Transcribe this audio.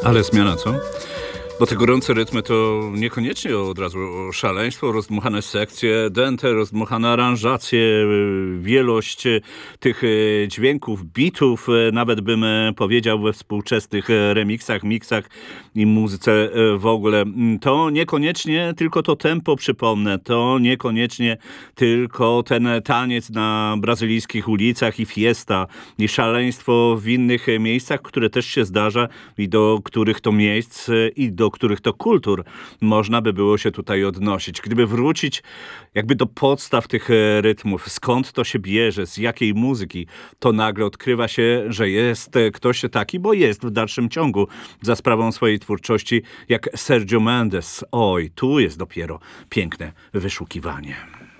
Ale zmiana, co? Bo te gorące rytmy to niekoniecznie od razu szaleństwo, rozdmuchane sekcje, dęte, rozdmuchane aranżacje, wielość tych dźwięków, bitów, nawet bym powiedział we współczesnych remixach, miksach i muzyce w ogóle. To niekoniecznie tylko to tempo, przypomnę, to niekoniecznie tylko ten taniec na brazylijskich ulicach i fiesta i szaleństwo w innych miejscach, które też się zdarza i do których to miejsc i do których to kultur można by było się tutaj odnosić. Gdyby wrócić jakby do podstaw tych rytmów, skąd to się bierze, z jakiej muzyki, to nagle odkrywa się, że jest ktoś taki, bo jest w dalszym ciągu za sprawą swojej twórczości, jak Sergio Mendes. Oj, tu jest dopiero piękne wyszukiwanie.